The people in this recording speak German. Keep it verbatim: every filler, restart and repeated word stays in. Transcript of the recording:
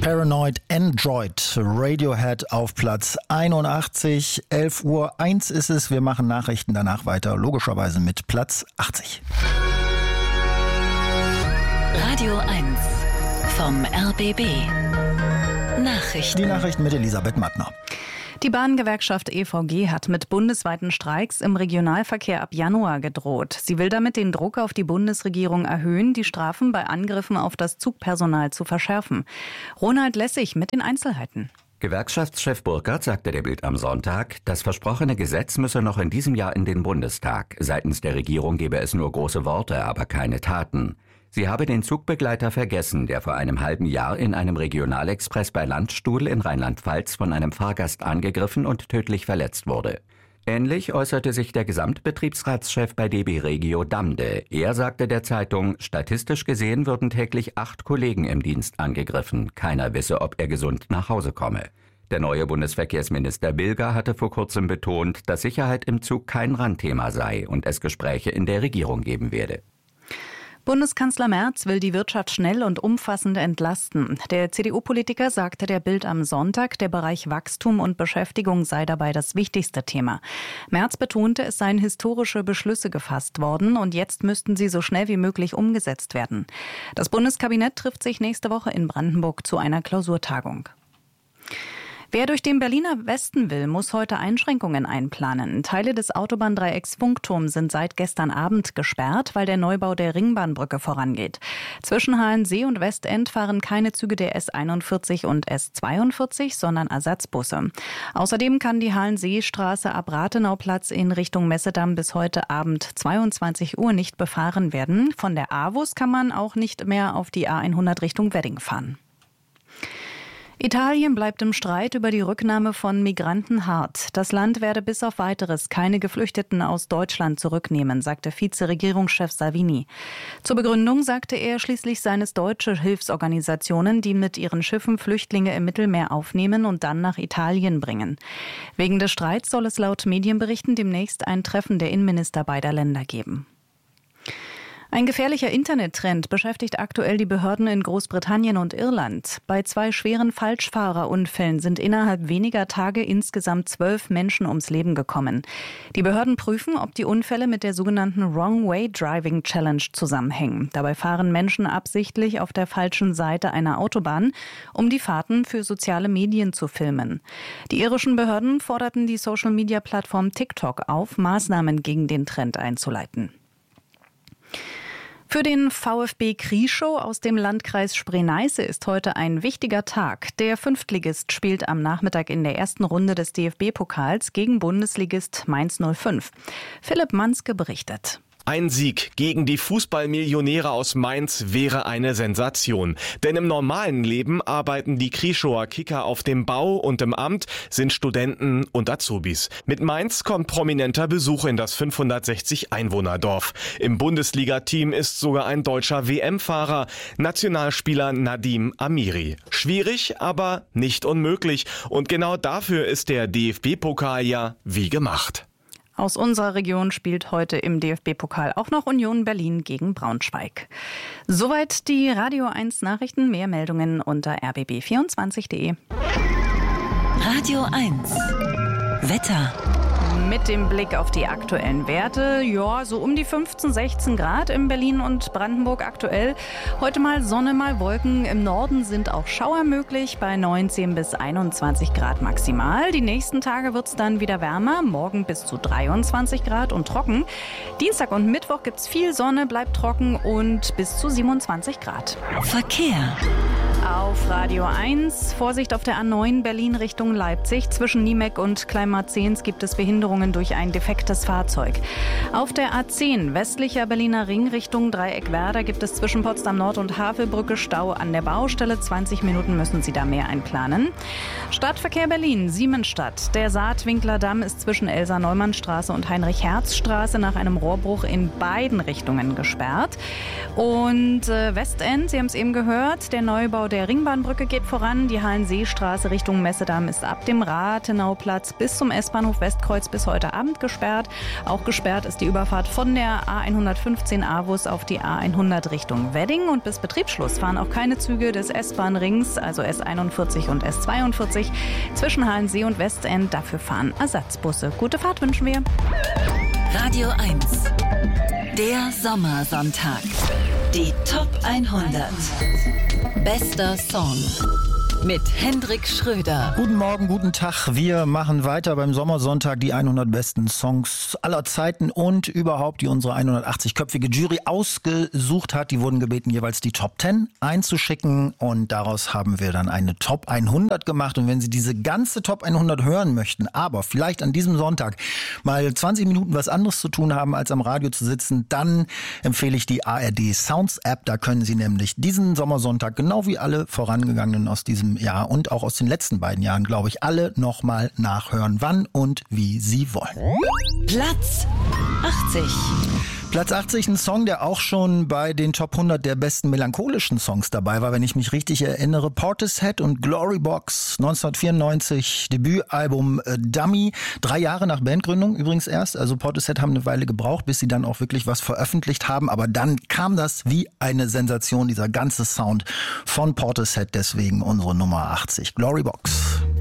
Paranoid Android, Radiohead auf Platz einundachtzig, elf Uhr eins ist es. Wir machen Nachrichten danach weiter, logischerweise mit Platz achtzig. Radio eins vom R B B. Nachrichten. Die Nachrichten mit Elisabeth Mattner. Die Bahngewerkschaft E V G hat mit bundesweiten Streiks im Regionalverkehr ab Januar gedroht. Sie will damit den Druck auf die Bundesregierung erhöhen, die Strafen bei Angriffen auf das Zugpersonal zu verschärfen. Ronald Lessig mit den Einzelheiten. Gewerkschaftschef Burkhardt sagte der Bild am Sonntag, das versprochene Gesetz müsse noch in diesem Jahr in den Bundestag. Seitens der Regierung gebe es nur große Worte, aber keine Taten. Sie habe den Zugbegleiter vergessen, der vor einem halben Jahr in einem Regionalexpress bei Landstuhl in Rheinland-Pfalz von einem Fahrgast angegriffen und tödlich verletzt wurde. Ähnlich äußerte sich der Gesamtbetriebsratschef bei D B Regio Damde. Er sagte der Zeitung, statistisch gesehen würden täglich acht Kollegen im Dienst angegriffen. Keiner wisse, ob er gesund nach Hause komme. Der neue Bundesverkehrsminister Bilger hatte vor kurzem betont, dass Sicherheit im Zug kein Randthema sei und es Gespräche in der Regierung geben werde. Bundeskanzler Merz will die Wirtschaft schnell und umfassend entlasten. Der C D U-Politiker sagte der Bild am Sonntag, der Bereich Wachstum und Beschäftigung sei dabei das wichtigste Thema. Merz betonte, es seien historische Beschlüsse gefasst worden und jetzt müssten sie so schnell wie möglich umgesetzt werden. Das Bundeskabinett trifft sich nächste Woche in Brandenburg zu einer Klausurtagung. Wer durch den Berliner Westen will, muss heute Einschränkungen einplanen. Teile des Autobahndreiecks Funkturm sind seit gestern Abend gesperrt, weil der Neubau der Ringbahnbrücke vorangeht. Zwischen Halensee und Westend fahren keine Züge der S einundvierzig und S zweiundvierzig, sondern Ersatzbusse. Außerdem kann die Halenseestraße ab Rathenauplatz in Richtung Messedamm bis heute Abend zweiundzwanzig Uhr nicht befahren werden. Von der A W U S kann man auch nicht mehr auf die A hundert Richtung Wedding fahren. Italien bleibt im Streit über die Rücknahme von Migranten hart. Das Land werde bis auf Weiteres keine Geflüchteten aus Deutschland zurücknehmen, sagte Vizeregierungschef Salvini. Zur Begründung sagte er, schließlich seien es deutsche Hilfsorganisationen, die mit ihren Schiffen Flüchtlinge im Mittelmeer aufnehmen und dann nach Italien bringen. Wegen des Streits soll es laut Medienberichten demnächst ein Treffen der Innenminister beider Länder geben. Ein gefährlicher Internettrend beschäftigt aktuell die Behörden in Großbritannien und Irland. Bei zwei schweren Falschfahrerunfällen sind innerhalb weniger Tage insgesamt zwölf Menschen ums Leben gekommen. Die Behörden prüfen, ob die Unfälle mit der sogenannten Wrong Way Driving Challenge zusammenhängen. Dabei fahren Menschen absichtlich auf der falschen Seite einer Autobahn, um die Fahrten für soziale Medien zu filmen. Die irischen Behörden forderten die Social-Media-Plattform TikTok auf, Maßnahmen gegen den Trend einzuleiten. Für den VfB Krieschow aus dem Landkreis Spree-Neiße ist heute ein wichtiger Tag. Der Fünftligist spielt am Nachmittag in der ersten Runde des D F B-Pokals gegen Bundesligist Mainz null fünf. Philipp Manske berichtet. Ein Sieg gegen die Fußballmillionäre aus Mainz wäre eine Sensation. Denn im normalen Leben arbeiten die Krieschower Kicker auf dem Bau und im Amt sind Studenten und Azubis. Mit Mainz kommt prominenter Besuch in das fünfhundertsechzig Einwohnerdorf. Im Bundesliga-Team ist sogar ein deutscher W M-Fahrer, Nationalspieler Nadim Amiri. Schwierig, aber nicht unmöglich. Und genau dafür ist der D F B-Pokal ja wie gemacht. Aus unserer Region spielt heute im D F B-Pokal auch noch Union Berlin gegen Braunschweig. Soweit die Radio eins Nachrichten. Mehr Meldungen unter r b b vierundzwanzig punkt de. Radio eins Wetter. Mit dem Blick auf die aktuellen Werte, ja, so um die fünfzehn, sechzehn Grad in Berlin und Brandenburg aktuell. Heute mal Sonne, mal Wolken. Im Norden sind auch Schauer möglich bei neunzehn bis einundzwanzig Grad maximal. Die nächsten Tage wird es dann wieder wärmer, morgen bis zu dreiundzwanzig Grad und trocken. Dienstag und Mittwoch gibt es viel Sonne, bleibt trocken und bis zu siebenundzwanzig Grad. Verkehr. Auf Radio eins, Vorsicht auf der A neun Berlin Richtung Leipzig. Zwischen Niemek und Kleinmarzens gibt es Behinderungen durch ein defektes Fahrzeug. Auf der A zehn westlicher Berliner Ring Richtung Dreieckwerder gibt es zwischen Potsdam Nord und Havelbrücke Stau an der Baustelle. zwanzig Minuten müssen Sie da mehr einplanen. Stadtverkehr Berlin, Siemensstadt. Der Saatwinkler Damm ist zwischen Elsa-Neumann-Straße und Heinrich-Herz-Straße nach einem Rohrbruch in beiden Richtungen gesperrt. Und äh, Westend, Sie haben es eben gehört, der Neubau der Ringbahnbrücke geht voran. Die Hallenseestraße Richtung Messedamm ist ab dem Rathenauplatz bis zum S-Bahnhof Westkreuz bis heute Abend gesperrt. Auch gesperrt ist die Überfahrt von der A hundertfünfzehn Avus auf die A hundert Richtung Wedding. Und bis Betriebsschluss fahren auch keine Züge des S-Bahn-Rings, also S einundvierzig und S zweiundvierzig, zwischen Hallensee und Westend. Dafür fahren Ersatzbusse. Gute Fahrt wünschen wir. Radio eins. Der Sommersonntag. Die Top hundert. Bester Song. Mit Hendrik Schröder. Guten Morgen, guten Tag. Wir machen weiter beim Sommersonntag die hundert besten Songs aller Zeiten und überhaupt, die unsere hundertachtzig-köpfige Jury ausgesucht hat. Die wurden gebeten, jeweils die Top zehn einzuschicken und daraus haben wir dann eine Top hundert gemacht. Und wenn Sie diese ganze Top hundert hören möchten, aber vielleicht an diesem Sonntag mal zwanzig Minuten was anderes zu tun haben, als am Radio zu sitzen, dann empfehle ich die A R D Sounds App. Da können Sie nämlich diesen Sommersonntag, genau wie alle vorangegangenen aus diesem Jahr und auch aus den letzten beiden Jahren, glaube ich, alle nochmal nachhören, wann und wie Sie wollen. Platz achtzig. Platz achtzig, ein Song, der auch schon bei den Top hundert der besten melancholischen Songs dabei war, wenn ich mich richtig erinnere. Portishead und Glorybox, neunzehnhundertvierundneunzig, Debütalbum äh, Dummy. Drei Jahre nach Bandgründung übrigens erst. Also Portishead haben eine Weile gebraucht, bis sie dann auch wirklich was veröffentlicht haben. Aber dann kam das wie eine Sensation, dieser ganze Sound von Portishead. Deswegen unsere Nummer achtzig, Glorybox.